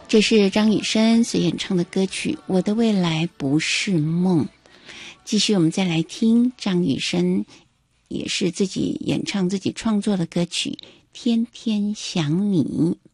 这是张雨生所演唱的歌曲《我的未来不是梦》。继续我们再来听张雨生也是自己演唱自己创作的歌曲《天天想你》。